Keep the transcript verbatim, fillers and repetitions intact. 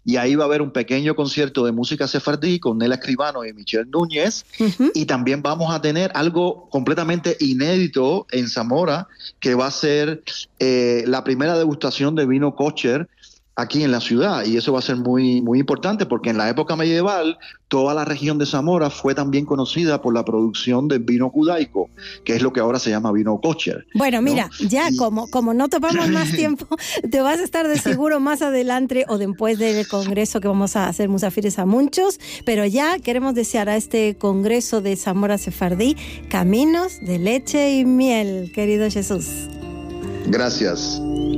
y ahí va a haber un pequeño concierto de música sefardí con Nela Escribano y Michelle Núñez, uh-huh. y también vamos a tener algo completamente inédito en Zamora, que va a ser eh, la primera degustación de vino kosher aquí en la ciudad, y eso va a ser muy, muy importante porque en la época medieval toda la región de Zamora fue también conocida por la producción de vino judaico, que es lo que ahora se llama vino kosher. Bueno, ¿no? mira, ya y... como, como no tomamos más tiempo, te vas a estar de seguro más adelante o después del congreso que vamos a hacer Musafires a muchos, pero ya queremos desear a este congreso de Zamora Sefardí caminos de leche y miel, querido Jesús. Gracias.